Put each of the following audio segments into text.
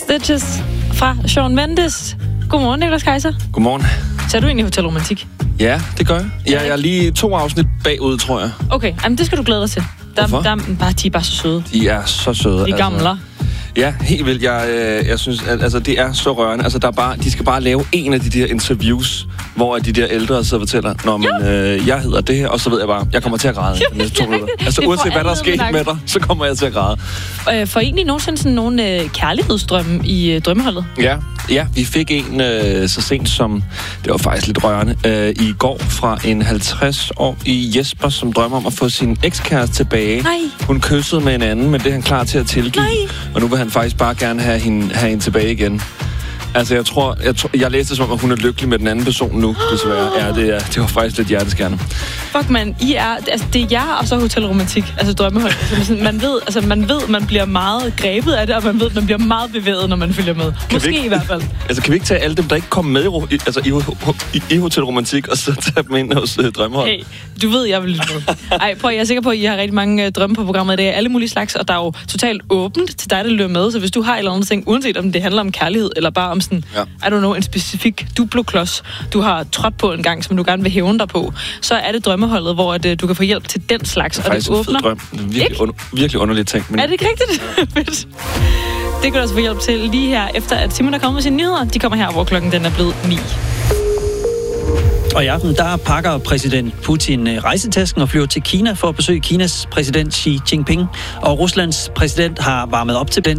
Stitches fra Shawn Mendes. Godmorgen, Niklas Kaiser. Godmorgen. Så er du egentlig Hotel Romantik? Ja, det gør jeg. Jeg er lige 2 afsnit bagud, tror jeg. Okay, jamen det skal du glæde dig til. De er bare så søde. De er så søde. De gamle. Ja, helt vildt. Jeg synes, at det er så rørende. Altså, de skal bare lave en af de der interviews, hvor de der ældre sidder og fortæller, når jeg hedder det her, og så ved jeg bare, jeg kommer til at græde de næste 2 minutter. Altså, uanset hvad der er sket med dig, så kommer jeg til at græde. For egentlig nogensinde sådan nogle kærlighedsdrømme i drømmeholdet? Ja, vi fik en så sent som, det var faktisk lidt rørende, i går fra en 50-årig Jesper, som drømmer om at få sin ekskæreste tilbage. Nej. Hun kyssede med en anden, men det er han klar til at tilgive. Nej. Og nu vil han faktisk bare gerne have hende tilbage igen. Altså, jeg læste som, at hun er lykkelig med den anden person nu, desværre. Ja, det var faktisk lidt hjerteskærende. Fuck, man, det er jer og så Hotel Romantik, altså drømmehold. Man ved, man bliver meget grebet af det, og man ved, man bliver meget bevæget, når man følger med. Måske i hvert fald. Altså, kan vi ikke tage alle dem, der ikke kom med i Hotel Romantik, og så tage dem ind hos drømmehold? Hey, du ved, jeg vil lytte med. Ej, prøv, jeg er sikker på, at I har rigtig mange drømme på programmet. Det er alle mulige slags, og der er jo totalt åbent til dig, der lytter med. Så hvis du har et eller andet ting, uanset om det handler om kærlighed, eller bare om sådan, I don't know, en specifik Duplo-klods, du har trådt på en gang, som du gerne vil hævne dig på, så er det drømmeholdet, hvor du kan få hjælp til den slags. Det er faktisk en fed drøm. Virkelig underligt ting. Men er det ikke rigtigt? Det kan du også få hjælp til lige her, efter at Simon er kommet med sine nyheder. De kommer her, hvor klokken den er blevet 9. Og i aften, der pakker præsident Putin rejsetasken og flyver til Kina for at besøge Kinas præsident Xi Jinping. Og Ruslands præsident har varmet op til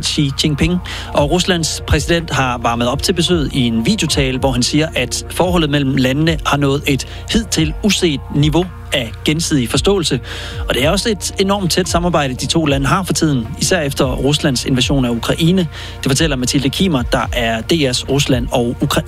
besøget i en videotale, hvor han siger, at forholdet mellem landene har nået et hidtil uset niveau af gensidig forståelse. Og det er også et enormt tæt samarbejde, de 2 lande har for tiden, især efter Ruslands invasion af Ukraine. Det fortæller Mathilde Kimmer, der er DR's Rusland og Ukraine